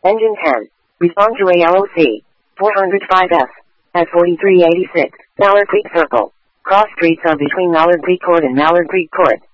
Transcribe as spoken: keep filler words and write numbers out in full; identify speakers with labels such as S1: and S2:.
S1: Engine ten. Respond to A L O C. four oh five F. At forty-three eighty-six. Mallard Creek Circle. Cross streets are between Mallard Creek Court and Mallard Creek Court.